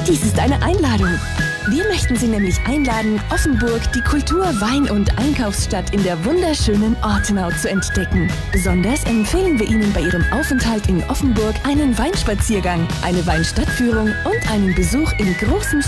Dies ist eine Einladung. Wir möchten Sie nämlich einladen, Offenburg, die Kultur-, Wein- und Einkaufsstadt in der wunderschönen Ortenau zu entdecken. Besonders empfehlen wir Ihnen bei Ihrem Aufenthalt in Offenburg einen Weinspaziergang, eine Weinstadtführung und einen Besuch im großen